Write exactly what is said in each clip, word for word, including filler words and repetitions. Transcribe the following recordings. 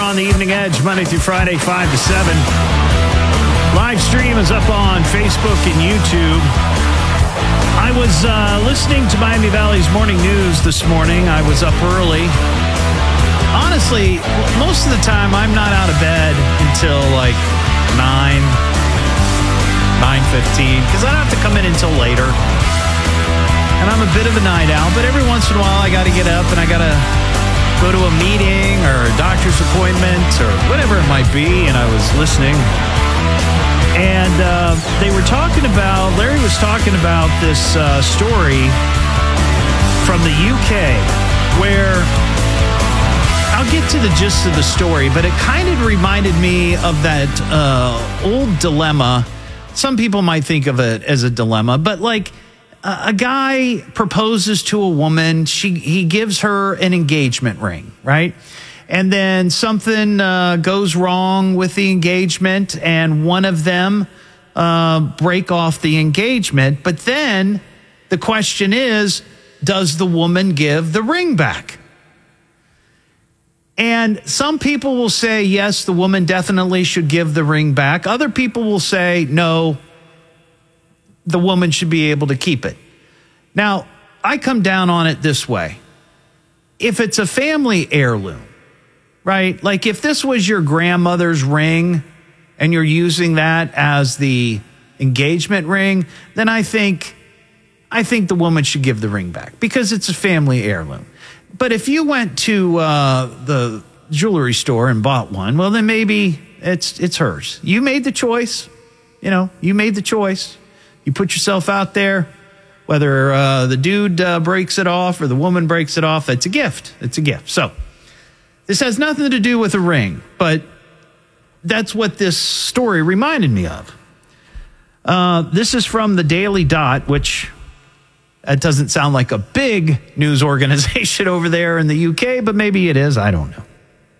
on the Evening Edge, Monday through Friday, five to seven. Live stream is up on Facebook and YouTube. I was uh, listening to Miami Valley's morning news this morning. I was up early. Honestly, most of the time I'm not out of bed until like nine, nine fifteen, because I don't have to come in until later. And I'm a bit of a night owl, but every once in a while I got to get up and I got to go to a meeting or a doctor's appointment or whatever it might be, and I was listening. And uh, they were talking about, Larry was talking about this uh, story from the U K where, I'll get to the gist of the story, but it kind of reminded me of that uh, old dilemma. Some people might think of it as a dilemma, but like, a guy proposes to a woman. She he gives her an engagement ring, right? And then something uh, goes wrong with the engagement, and one of them uh, break off the engagement. But then the question is, does the woman give the ring back? And some people will say, yes, the woman definitely should give the ring back. Other people will say, no, the woman should be able to keep it. Now, I come down on it this way. If it's a family heirloom, right? Like if this was your grandmother's ring and you're using that as the engagement ring, then I think, I think the woman should give the ring back because it's a family heirloom. But if you went to uh, the jewelry store and bought one, well, then maybe it's it's hers. You made the choice. You know, you made the choice. You put yourself out there, whether uh, the dude uh, breaks it off or the woman breaks it off, it's a gift. It's a gift. So this has nothing to do with a ring, but that's what this story reminded me of. Uh, this is from the Daily Dot, which that doesn't sound like a big news organization over there in the U K, but maybe it is. I don't know.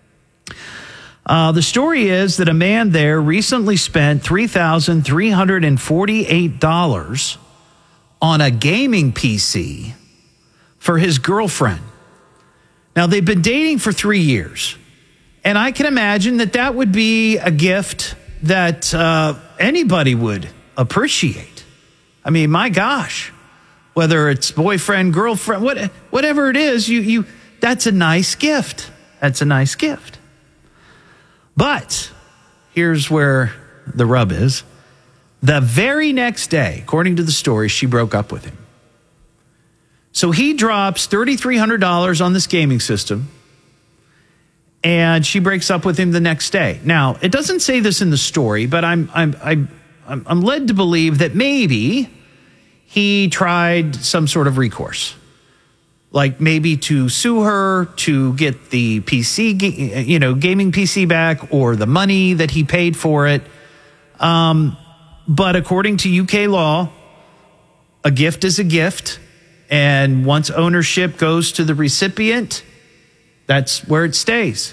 Uh, the story is that a man there recently spent three thousand three hundred forty-eight dollars on a gaming P C for his girlfriend. Now, they've been dating for three years, and I can imagine that that would be a gift that uh, anybody would appreciate. I mean, my gosh, whether it's boyfriend, girlfriend, what, whatever it is, you you that's a nice gift. That's a nice gift. But here's where the rub is. The very next day, according to the story, she broke up with him. So he drops three thousand three hundred dollars on this gaming system, and she breaks up with him the next day. Now, it doesn't say this in the story, but I'm I'm I'm I'm led to believe that maybe he tried some sort of recourse. Like maybe to sue her to get the P C, you know, gaming P C back or the money that he paid for it. Um, but according to U K law, a gift is a gift. And once ownership goes to the recipient, that's where it stays.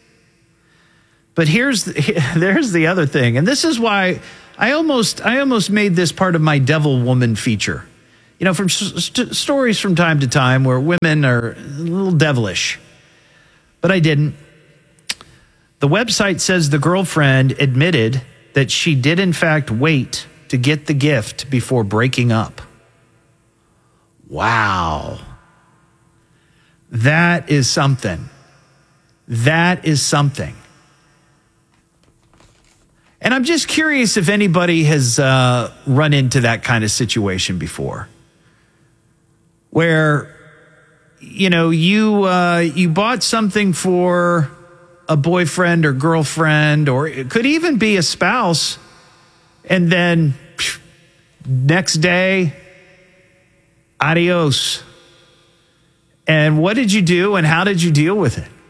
But here's the, there's the other thing. And this is why I almost I almost made this part of my Devil Woman feature. You know, from st- stories from time to time where women are a little devilish. But I didn't. The website says the girlfriend admitted that she did in fact wait to get the gift before breaking up. Wow. That is something. That is something. And I'm just curious if anybody has uh, run into that kind of situation before. Where, you know, you uh, you bought something for a boyfriend or girlfriend, or it could even be a spouse, and then phew, next day, adios. And what did you do, and how did you deal with it?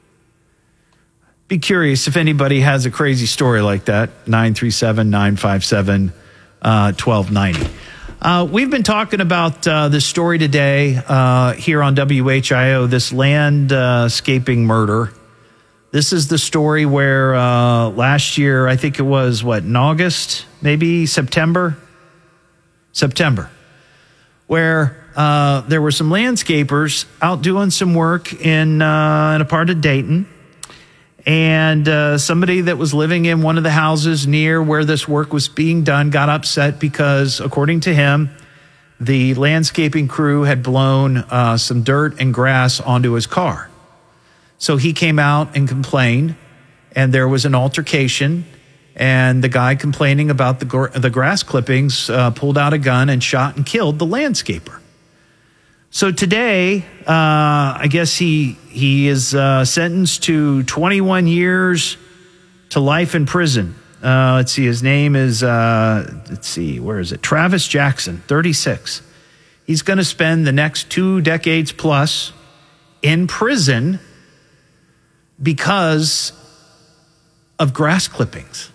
Be curious if anybody has a crazy story like that. nine three seven, nine five seven, one two nine zero. Uh, we've been talking about uh, this story today uh, here on W H I O, this landscaping murder. This is the story where uh, last year, I think it was, what, in August, maybe September? September, where uh, there were some landscapers out doing some work in, uh, in a part of Dayton. And uh, somebody that was living in one of the houses near where this work was being done got upset because, according to him, the landscaping crew had blown uh, some dirt and grass onto his car. So he came out and complained, and there was an altercation, and the guy complaining about the, gr- the grass clippings uh, pulled out a gun and shot and killed the landscaper. So today, uh, I guess he he is uh, sentenced to twenty-one years to life in prison. Uh, let's see, his name is, uh, let's see, where is it? Travis Jackson, thirty-six. He's going to spend the next two decades plus in prison because of grass clippings.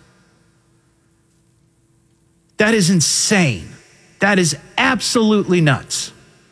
That is insane. That is absolutely nuts.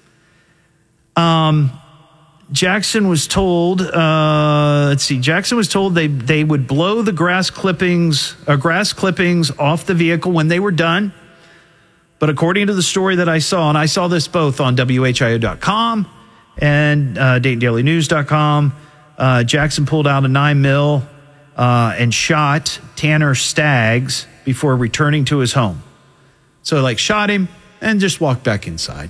Um, Jackson was told, uh, let's see, Jackson was told they, they would blow the grass clippings, or grass clippings off the vehicle when they were done. But according to the story that I saw, and I saw this both on W H I O dot com and uh, Dayton Daily News dot com, uh, Jackson pulled out a nine mil uh, and shot Tanner Staggs before returning to his home. So like shot him and just walked back inside.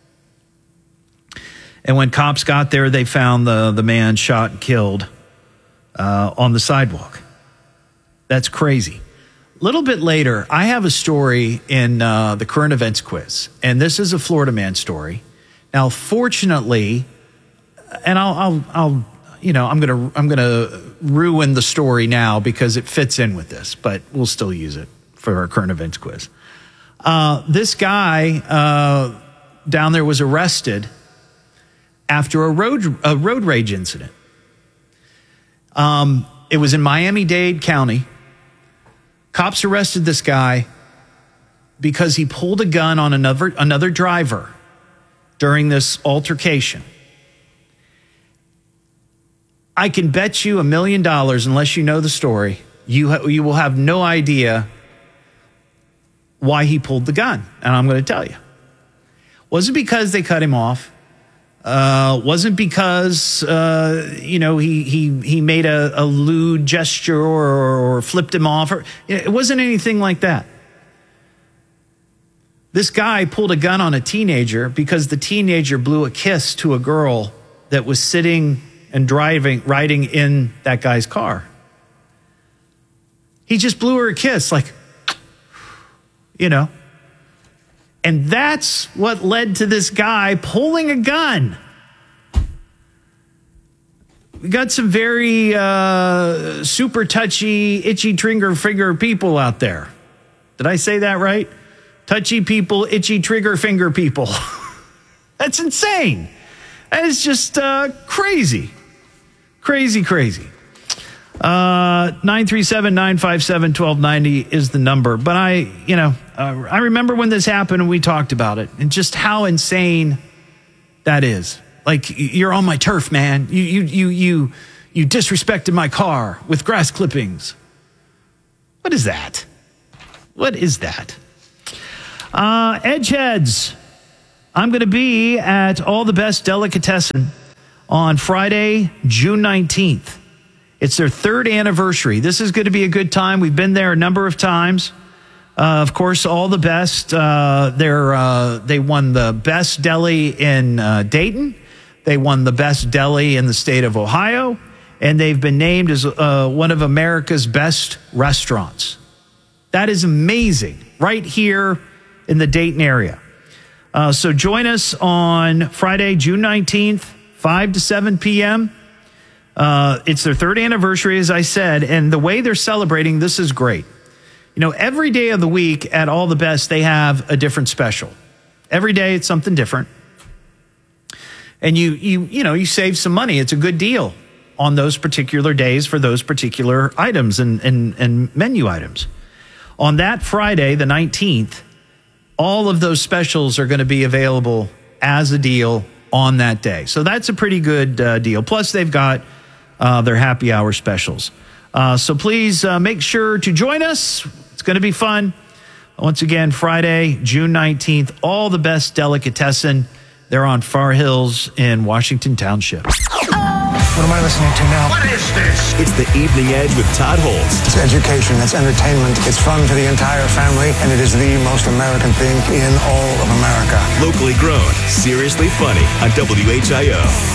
And when cops got there, they found the, the man shot and killed uh, on the sidewalk. That's crazy. A little bit later, I have a story in uh, the current events quiz. And this is a Florida man story. Now, fortunately, and I'll, I'll, I'll you know, I'm going to, I'm going to ruin the story now because it fits in with this, but we'll still use it for our current events quiz. Uh, this guy uh, down there was arrested after a road a road rage incident. Um, it was in Miami-Dade County. Cops arrested this guy because he pulled a gun on another another driver during this altercation. I can bet you a million dollars, unless you know the story, you ha- you will have no idea why he pulled the gun, and I'm going to tell you. Wasn't because they cut him off. Uh, wasn't because, uh, you know, he, he, he made a, a lewd gesture or, or flipped him off. Or, it wasn't anything like that. This guy pulled a gun on a teenager because the teenager blew a kiss to a girl that was sitting and driving, riding in that guy's car. He just blew her a kiss, like, you know. And that's what led to this guy pulling a gun. We got some very uh, super touchy, itchy trigger finger people out there. Did I say that right? Touchy people, itchy trigger finger people. That's insane. That is just uh, crazy. Crazy, crazy. Uh, nine three seven, nine five seven, one two nine zero is the number. But I, you know, uh, I remember when this happened and we talked about it and just how insane that is. Like, you're on my turf, man. You, you, you, you, you disrespected my car with grass clippings. What is that? What is that? Uh, Edgeheads. I'm going to be at All the Best Delicatessen on Friday, June nineteenth. It's their third anniversary. This is going to be a good time. We've been there a number of times. Uh, of course, All the Best. Uh, they're, uh, they won the best deli in uh, Dayton. They won the best deli in the state of Ohio. And they've been named as uh, one of America's best restaurants. That is amazing. Right here in the Dayton area. Uh, so join us on Friday, June nineteenth, five to seven p.m., Uh, it's their third anniversary, as I said, and the way they're celebrating, this is great. You know, every day of the week at All the Best, they have a different special. Every day it's something different. And you, you, you know, you save some money. It's a good deal on those particular days for those particular items and, and, and menu items. On that Friday, the nineteenth, all of those specials are going to be available as a deal on that day. So that's a pretty good uh, deal. Plus, they've got uh, their happy hour specials. Uh, so please uh, make sure to join us. It's going to be fun. Once again, Friday, June nineteenth, All the Best Delicatessen. They're on Far Hills in Washington Township. What am I listening to now? What is this? It's the Evening Edge with Todd Holst. It's education, it's entertainment, it's fun for the entire family, and it is the most American thing in all of America. Locally grown, seriously funny on W H I O.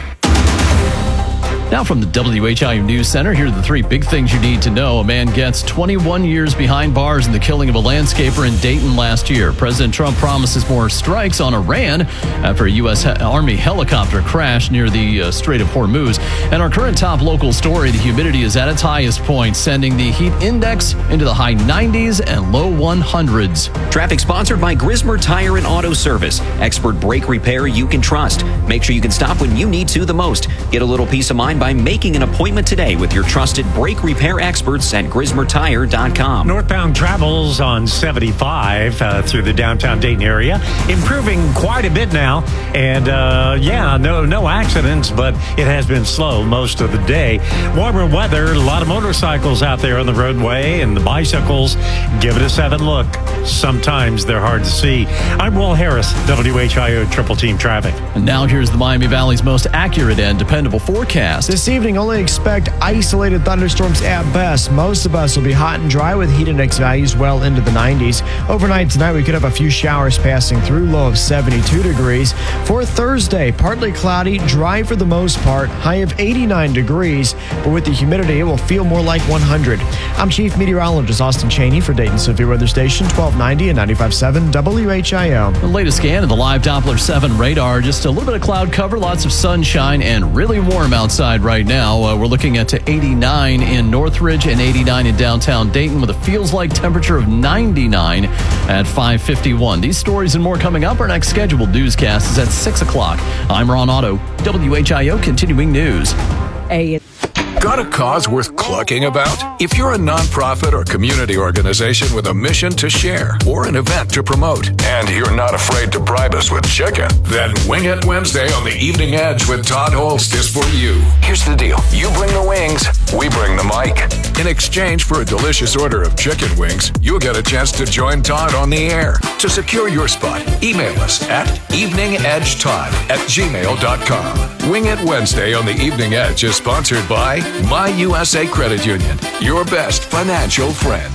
Now from the W H I O News Center, here are the three big things you need to know. A man gets twenty-one years behind bars in the killing of a landscaper in Dayton last year. President Trump promises more strikes on Iran after a U S Army helicopter crashed near the uh, Strait of Hormuz. And our current top local story, the humidity is at its highest point, sending the heat index into the high nineties and low hundreds. Traffic sponsored by Grismer Tire and Auto Service. Expert brake repair you can trust. Make sure you can stop when you need to the most. Get a little peace of mind by making an appointment today with your trusted brake repair experts at grismer tire dot com. Northbound travels on seventy-five uh, through the downtown Dayton area, improving quite a bit now. And uh, yeah, no no accidents, but it has been slow most of the day. Warmer weather, a lot of motorcycles out there on the roadway, and the bicycles. Give it a seven look. Sometimes they're hard to see. I'm Will Harris, W H I O Triple Team Traffic. And now here's the Miami Valley's most accurate and dependable forecast. This evening, only expect isolated thunderstorms at best. Most of us will be hot and dry with heat index values well into the nineties. Overnight tonight, we could have a few showers passing through, low of seventy-two degrees. For Thursday, partly cloudy, dry for the most part, high of eighty-nine degrees. But with the humidity, it will feel more like one hundred. I'm Chief Meteorologist Austin Cheney for Dayton Severe Weather Station, twelve ninety and ninety-five point seven W H I O. The latest scan of the live Doppler seven radar, just a little bit of cloud cover, lots of sunshine, and really warm outside right now. Uh, we're looking at to eighty-nine in Northridge and eighty-nine in downtown Dayton with a feels like temperature of ninety-nine at five fifty-one. These stories and more coming up. Our next scheduled newscast is at six o'clock. I'm Ron Otto, W H I O Continuing News. A Got a cause worth clucking about? If you're a nonprofit or community organization with a mission to share or an event to promote, and you're not afraid to bribe us with chicken, then Wing It Wednesday on the Evening Edge with Todd Holst is for you. Here's the deal. You bring the wings, we bring the mic. In exchange for a delicious order of chicken wings, you'll get a chance to join Todd on the air. To secure your spot, email us at eveningedgetodd at gmail dot com. Wing It Wednesday on the Evening Edge is sponsored by My U S A Credit Union, your best financial friend.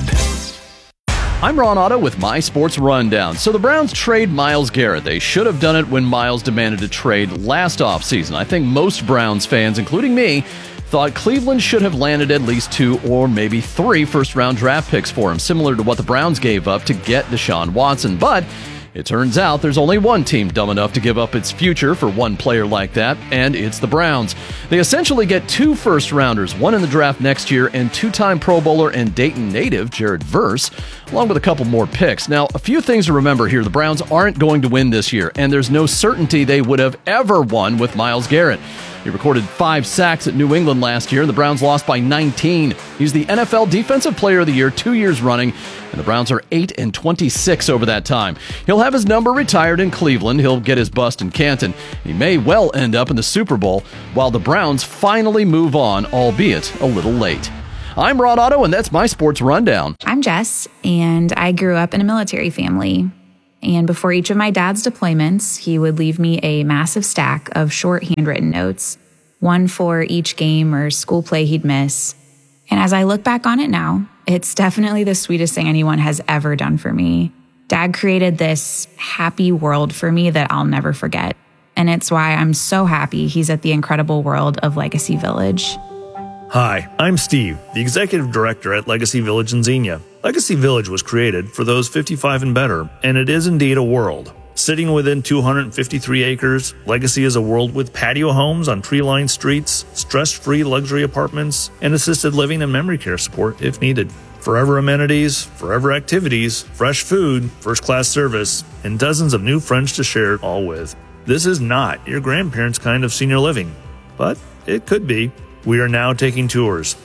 I'm Ron Otto with My Sports Rundown. So the Browns trade Myles Garrett. They should have done it when Myles demanded a trade last offseason. I think most Browns fans, including me, thought Cleveland should have landed at least two or maybe three first-round draft picks for him, similar to what the Browns gave up to get Deshaun Watson. But it turns out there's only one team dumb enough to give up its future for one player like that, and it's the Browns. They essentially get two first-rounders, one in the draft next year, and two-time Pro Bowler and Dayton native Jared Verse, along with a couple more picks. Now, a few things to remember here. The Browns aren't going to win this year, and there's no certainty they would have ever won with Myles Garrett. He recorded five sacks at New England last year, and the Browns lost by nineteen. He's the N F L Defensive Player of the Year two years running, and the Browns are eight and twenty-six over that time. He'll have his number retired in Cleveland. He'll get his bust in Canton. He may well end up in the Super Bowl while the Browns finally move on, albeit a little late. I'm Ron Otto, and that's my sports rundown. I'm Jess, and I grew up in a military family. And before each of my dad's deployments, he would leave me a massive stack of short handwritten notes, one for each game or school play he'd miss. And as I look back on it now, it's definitely the sweetest thing anyone has ever done for me. Dad created this happy world for me that I'll never forget. And it's why I'm so happy he's at the incredible world of Legacy Village. Hi, I'm Steve, the Executive Director at Legacy Village in Xenia. Legacy Village was created for those fifty-five and better, and it is indeed a world. Sitting within two hundred fifty-three acres, Legacy is a world with patio homes on tree-lined streets, stress-free luxury apartments, and assisted living and memory care support if needed. Forever amenities, forever activities, fresh food, first-class service, and dozens of new friends to share it all with. This is not your grandparents' kind of senior living, but it could be. We are now taking tours.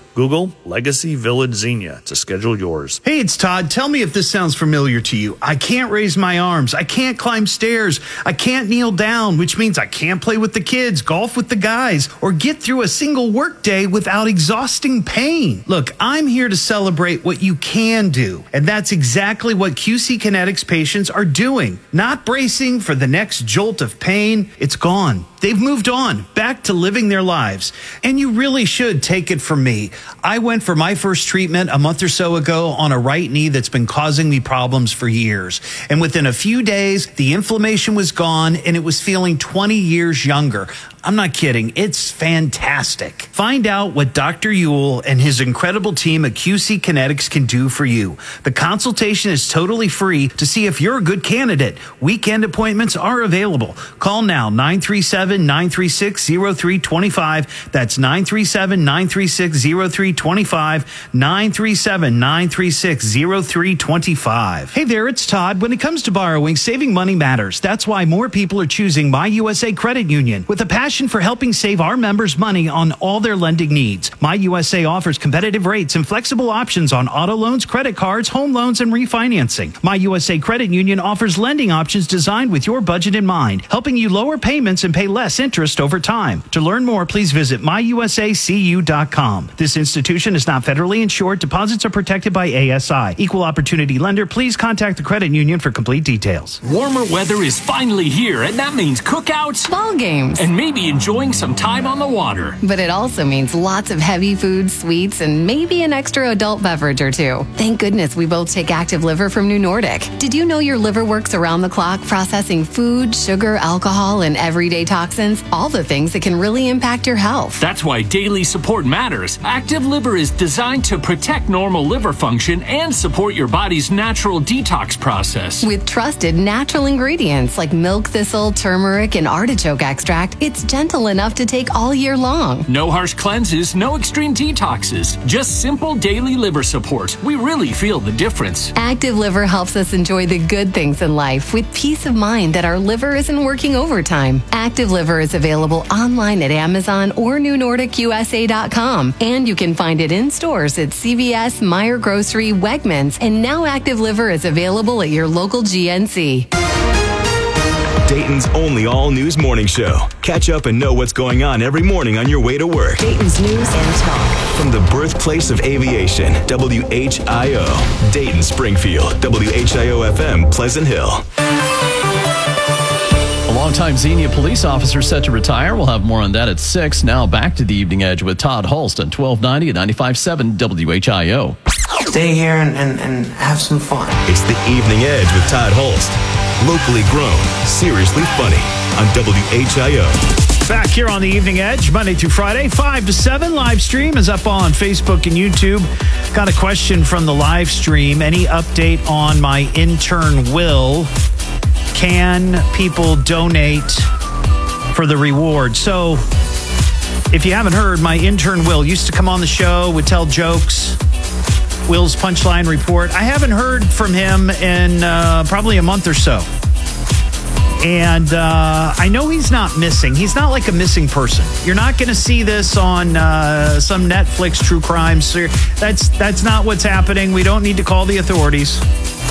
Google Legacy Village Xenia to schedule yours. Hey, it's Todd. Tell me if this sounds familiar to you. I can't raise my arms. I can't climb stairs. I can't kneel down, which means I can't play with the kids, golf with the guys, or get through a single workday without exhausting pain. Look, I'm here to celebrate what you can do, and that's exactly what Q C Kinetics patients are doing. Not bracing for the next jolt of pain. It's gone. They've moved on, back to living their lives. And you really should take it from me. I went for my first treatment a month or so ago on a right knee that's been causing me problems for years. And within a few days, the inflammation was gone and it was feeling twenty years younger. I'm not kidding. It's fantastic. Find out what Doctor Ewell and his incredible team at Q C Kinetics can do for you. The consultation is totally free to see if you're a good candidate. Weekend appointments are available. Call now, nine three seven, nine three six, zero three two five. That's nine three seven, nine three six, zero three two five, nine three seven, nine three six, zero three two five. Hey there, it's Todd. When it comes to borrowing, saving money matters. That's why more people are choosing My U S A Credit Union with a passion for helping save our members money on all their lending needs. My U S A offers competitive rates and flexible options on auto loans, credit cards, home loans, and refinancing. My U S A Credit Union offers lending options designed with your budget in mind, helping you lower payments and pay less interest over time. To learn more, please visit my u s a c u dot com. This institution is not federally insured. Deposits are protected by A S I. Equal opportunity lender. Please contact the credit union for complete details. Warmer weather is finally here, and that means cookouts, ball games, and maybe enjoying some time on the water. But it also means lots of heavy foods, sweets, and maybe an extra adult beverage or two. Thank goodness we both take Active Liver from New Nordic. Did you know your liver works around the clock processing food, sugar, alcohol, and everyday toxins? All the things that can really impact your health. That's why daily support matters. Active Liver is designed to protect normal liver function and support your body's natural detox process. With trusted natural ingredients like milk thistle, turmeric, and artichoke extract, it's gentle enough to take all year long. No harsh cleanses, no extreme detoxes, just simple daily liver support. We really feel the difference. Active Liver helps us enjoy the good things in life with peace of mind that our liver isn't working overtime. Active Liver is available online at Amazon or new nordic u s a dot com, and you can find it in stores at C V S, Meijer Grocery, Wegmans, and now Active Liver is available at your local G N C. Dayton's only all-news morning show. Catch up and know what's going on every morning on your way to work. Dayton's news and talk. From the birthplace of aviation, W H I O. Dayton, Springfield, W H I O F M, Pleasant Hill. A longtime Xenia police officer set to retire. We'll have more on that at six. Now back to the Evening Edge with Todd Hulst on twelve ninety and ninety-five point seven W H I O. Stay here and, and, and have some fun. It's the Evening Edge with Todd Hulst. Locally grown, seriously funny on W H I O. Back here on the Evening Edge, Monday through Friday, five to seven. Live stream is up on Facebook and YouTube. Got a question from the live stream. Any update on my intern Will? Can people donate for the reward? So, if you haven't heard, my intern Will used to come on the show, would tell jokes. Will's Punchline Report. I haven't heard from him in uh, probably a month or so. And uh, I know he's not missing. He's not like a missing person. You're not going to see this on uh, some Netflix true crime series. That's, that's not what's happening. We don't need to call the authorities.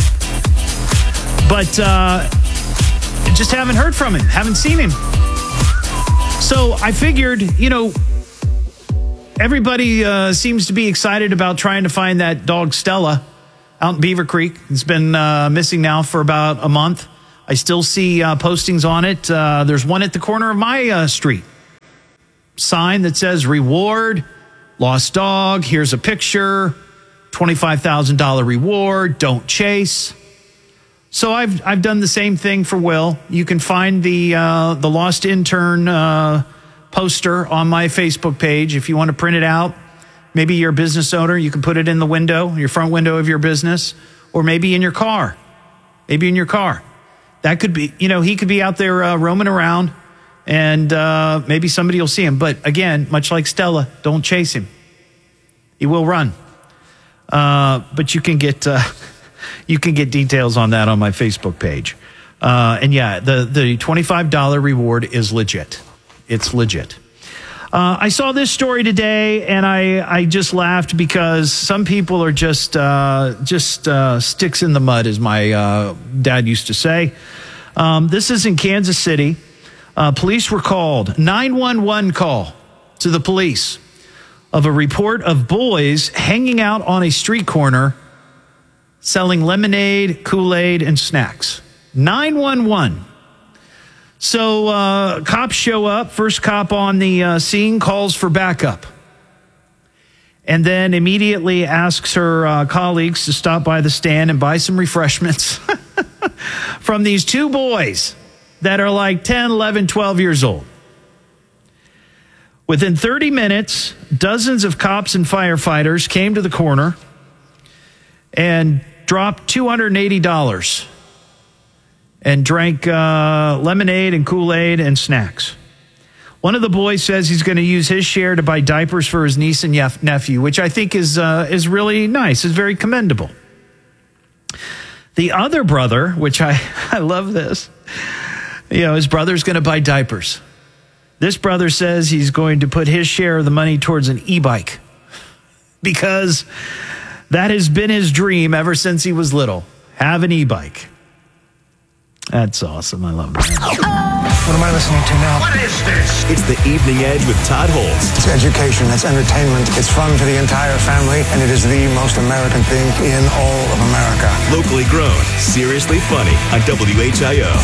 But uh, just haven't heard from him. Haven't seen him. So I figured, you know, everybody uh, seems to be excited about trying to find that dog Stella out in Beaver Creek. It's been uh, missing now for about a month. I still see uh, postings on it. Uh, there's one at the corner of my uh, street. Sign that says reward, lost dog, here's a picture, twenty-five thousand dollars reward, don't chase. So I've I've done the same thing for Will. You can find the uh, the lost intern uh poster on my Facebook page. If you want to print it out, maybe you're a business owner, you can put it in the window, your front window of your business, or maybe in your car. Maybe in your car. That could be, you know, he could be out there uh, roaming around, and uh, maybe somebody will see him. But again, much like Stella, don't chase him. He will run. Uh, but you can get uh, you can get details on that on my Facebook page. Uh, and yeah, the the twenty-five dollars reward is legit. It's legit. Uh, I saw this story today, and I, I just laughed because some people are just uh, just uh, sticks in the mud, as my uh, dad used to say. Um, this is in Kansas City. Uh, police were called, nine one one call to the police of a report of boys hanging out on a street corner selling lemonade, Kool-Aid, and snacks. nine one one. So uh, cops show up. First cop on the uh, scene calls for backup. And then immediately asks her uh, colleagues to stop by the stand and buy some refreshments from these two boys that are like ten, eleven, twelve years old. Within thirty minutes, dozens of cops and firefighters came to the corner and dropped two hundred eighty dollars and drank uh, lemonade and Kool-Aid and snacks. One of the boys says he's going to use his share to buy diapers for his niece and yef- nephew, which I think is uh, is really nice, is very commendable. The other brother, which I, I love this, you know, his brother's going to buy diapers. This brother says he's going to put his share of the money towards an e-bike because that has been his dream ever since he was little. Have an e-bike. That's awesome. I love that. What am I listening to now? What is this? It's the Evening Edge with Todd Holtz. It's education, it's entertainment, it's fun for the entire family, and it is the most American thing in all of America. Locally grown, seriously funny on W H I O.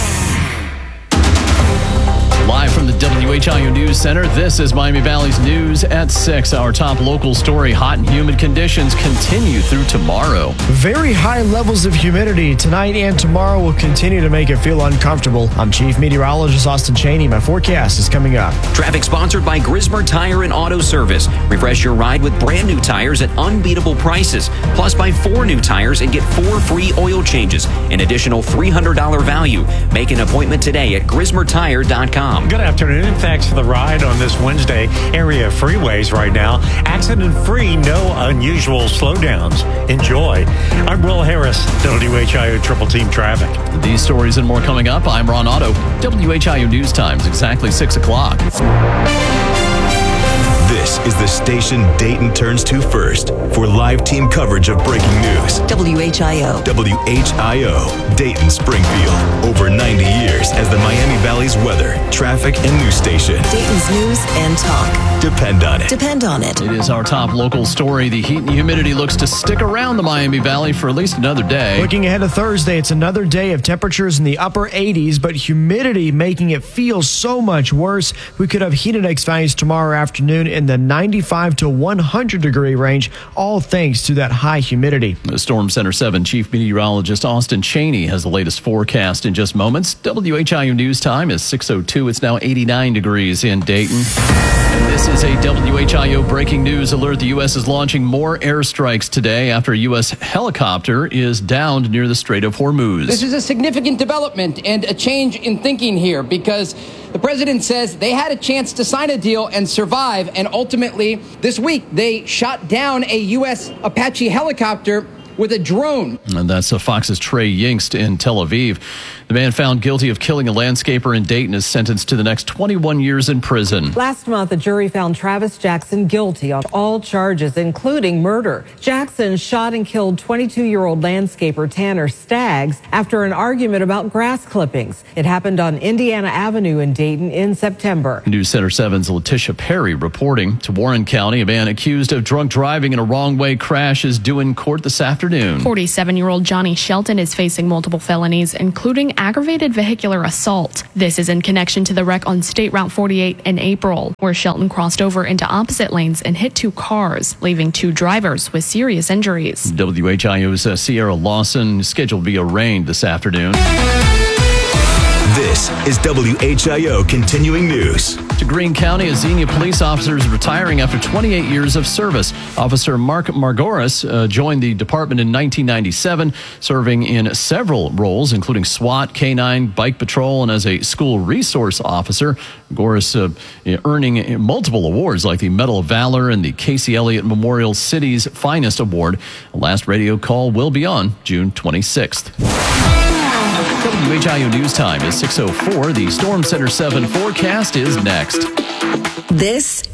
Live from the W H I O News Center, this is Miami Valley's News at six. Our top local story, hot and humid conditions continue through tomorrow. Very high levels of humidity tonight and tomorrow will continue to make it feel uncomfortable. I'm Chief Meteorologist Austin Cheney. My forecast is coming up. Traffic sponsored by Grismer Tire and Auto Service. Refresh your ride with brand new tires at unbeatable prices. Plus, buy four new tires and get four free oil changes. An additional three hundred dollars value. Make an appointment today at grismer tire dot com. Good afternoon. Thanks for the ride on this Wednesday. Area freeways right now. Accident-free, no unusual slowdowns. Enjoy. I'm Will Harris, W H I O Triple Team Traffic. These stories and more coming up. I'm Ron Otto. W H I O News Times, exactly six o'clock. This is the station Dayton turns to first for live team coverage of breaking news. W H I O. W H I O, Dayton Springfield. Over ninety years as the Miami Valley's weather, traffic, and news station. Dayton's news and talk. Depend on it. Depend on it. It is our top local story. The heat and humidity looks to stick around the Miami Valley for at least another day. Looking ahead to Thursday, it's another day of temperatures in the upper eighties, but humidity making it feel so much worse. We could have heat index values tomorrow afternoon in the ninety-five to one hundred degree range, all thanks to that high humidity. The Storm Center seven Chief Meteorologist Austin Cheney has the latest forecast in just moments. W H I O News Time is six oh two. It's now eighty-nine degrees in Dayton. And this is a W H I O breaking news alert. The U S is launching more airstrikes today after a U S helicopter is downed near the Strait of Hormuz. This is a significant development and a change in thinking here because the president says they had a chance to sign a deal and survive, and ultimately this week they shot down a U S Apache helicopter with a drone. And that's uh, Fox's Trey Yingst in Tel Aviv. The man found guilty of killing a landscaper in Dayton is sentenced to the next twenty-one years in prison. Last month, a jury found Travis Jackson guilty on all charges, including murder. Jackson shot and killed twenty-two-year-old landscaper Tanner Staggs after an argument about grass clippings. It happened on Indiana Avenue in Dayton in September. News Center seven's Letitia Perry reporting. To Warren County, a man accused of drunk driving in a wrong-way crash is due in court this afternoon. forty-seven-year-old Johnny Shelton is facing multiple felonies, including aggravated vehicular assault. This is in connection to the wreck on State Route forty-eight in April, where Shelton crossed over into opposite lanes and hit two cars, leaving two drivers with serious injuries. W H I O's uh, Sierra Lawson is scheduled to be arraigned this afternoon. This is W H I O Continuing News. To Greene County, a Xenia police officer is retiring after twenty-eight years of service. Officer Mark Margoris uh, joined the department in nineteen ninety-seven, serving in several roles, including SWAT, K nine, Bike Patrol, and as a school resource officer. Margoris uh, earning multiple awards like the Medal of Valor and the Casey Elliott Memorial City's Finest Award. The last radio call will be on June twenty-sixth. W H I O News Time is six oh four. The Storm Center seven forecast is next. This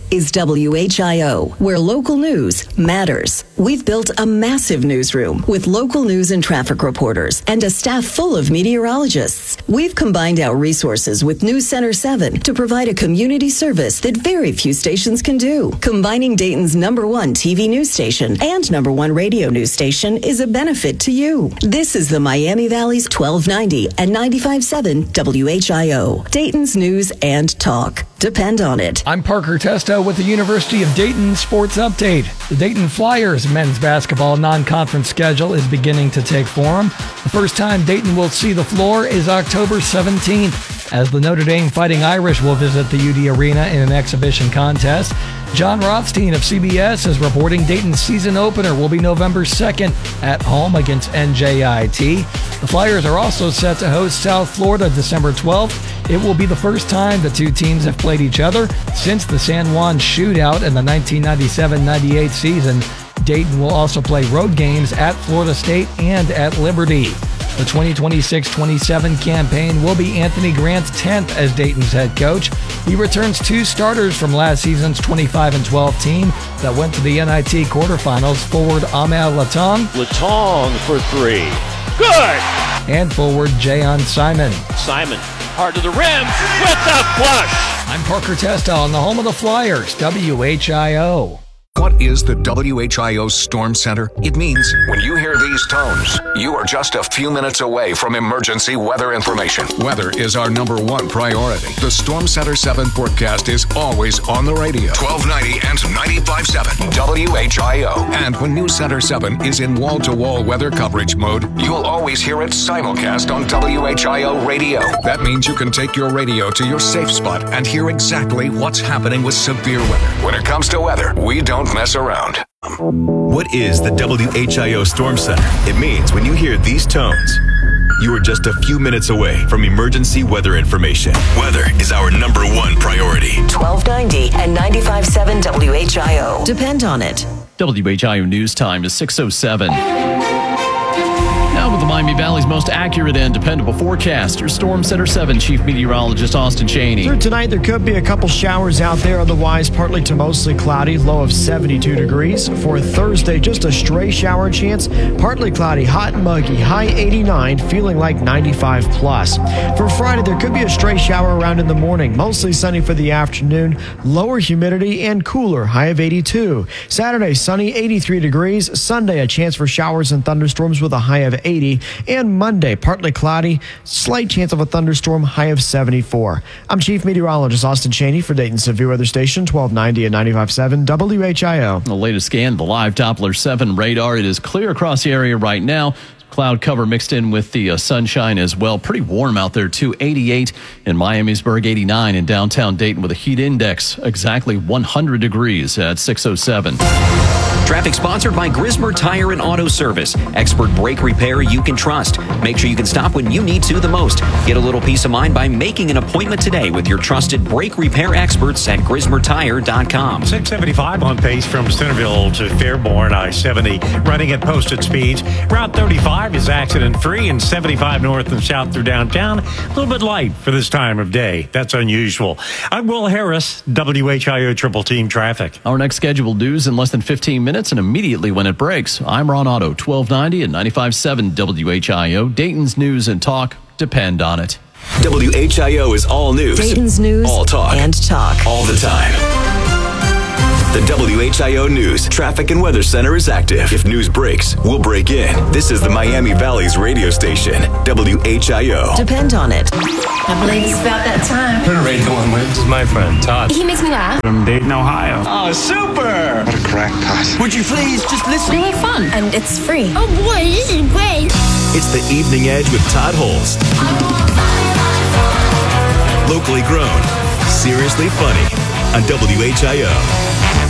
is W H I O, where local news matters. We've built a massive newsroom with local news and traffic reporters and a staff full of meteorologists. We've combined our resources with News Center seven to provide a community service that very few stations can do. Combining Dayton's number one T V news station and number one radio news station is a benefit to you. This is the Miami Valley's twelve ninety and ninety-five point seven W H I O, Dayton's news and talk. Depend on it. I'm Parker Testo with the University of Dayton Sports Update. The Dayton Flyers men's basketball non-conference schedule is beginning to take form. The first time Dayton will see the floor is October seventeenth, as the Notre Dame Fighting Irish will visit the U D Arena in an exhibition contest. John Rothstein of C B S is reporting Dayton's season opener will be November second at home against N J I T. The Flyers are also set to host South Florida December twelfth. It will be the first time the two teams have played each other since the San Juan shootout in the nineteen ninety-seven ninety-eight season. Dayton will also play road games at Florida State and at Liberty. The twenty twenty-six twenty-seven campaign will be Anthony Grant's tenth as Dayton's head coach. He returns two starters from last season's twenty-five and twelve team that went to the N I T quarterfinals. Forward Ahmad Latong. Latong for three. Good! And forward Jayon Simon. Simon, hard to the rim with the flush. I'm Parker Testo on the home of the Flyers, W H I O. What is the W H I O Storm Center? It means when you hear these tones, you are just a few minutes away from emergency weather information. Weather is our number one priority. The Storm Center seven forecast is always on the radio. twelve ninety and ninety-five point seven W H I O. And when News Center seven is in wall-to-wall weather coverage mode, you'll always hear it simulcast on W H I O radio. That means you can take your radio to your safe spot and hear exactly what's happening with severe weather. When it comes to weather, we don't mess around. What is the W H I O Storm Center? It means when you hear these tones, you are just a few minutes away from emergency weather information. Weather is our number one priority. twelve ninety and ninety-five point seven W H I O. Depend on it. W H I O News Time is six oh seven. Now with the Miami Valley's most accurate and dependable forecaster, Storm Center seven Chief Meteorologist Austin Chaney. Through tonight, there could be a couple showers out there. Otherwise, partly to mostly cloudy, low of seventy-two degrees. For Thursday, just a stray shower chance. Partly cloudy, hot and muggy, high eighty-nine, feeling like ninety-five plus. For Friday, there could be a stray shower around in the morning. Mostly sunny for the afternoon. Lower humidity and cooler, high of eighty-two. Saturday, sunny, eighty-three degrees. Sunday, a chance for showers and thunderstorms with a high of eighty. And Monday, partly cloudy, slight chance of a thunderstorm, high of seventy-four. I'm Chief Meteorologist Austin Chaney for Dayton Severe Weather Station, twelve ninety and ninety-five point seven W H I O. The latest scan, the live Doppler seven radar. It is clear across the area right now. Cloud cover mixed in with the uh, sunshine as well. Pretty warm out there, too. eighty-eight in Miamisburg, eighty-nine in downtown Dayton with a heat index exactly one hundred degrees at six oh seven. Traffic sponsored by Grismer Tire and Auto Service. Expert brake repair you can trust. Make sure you can stop when you need to the most. Get a little peace of mind by making an appointment today with your trusted brake repair experts at Grismer Tire dot com. six seventy-five on pace from Centerville to Fairborn, I seventy, running at posted speeds. Route thirty-five is accident-free, and seventy-five north and south through downtown. A little bit light for this time of day. That's unusual. I'm Will Harris, W H I O Triple Team Traffic. Our next scheduled news in less than fifteen minutes. And immediately when it breaks, I'm Ron Otto, twelve ninety and ninety-five point seven W H I O. Dayton's news and talk. Depend on it. W H I O is all news. Dayton's news all talk. and talk. All the time. The W H I O News Traffic and Weather Center is active. If news breaks, we'll break in. This is the Miami Valley's radio station, W H I O. Depend on it. I believe it's about that time. Turn the radio on with. This is my friend, Todd. He makes me laugh. From Dayton, Ohio. Oh, super! What a crackpot. Would you please just listen? Really fun. And it's free. Oh boy, this is great. It's the Evening Edge with Todd Holst. Locally grown, seriously funny on W H I O.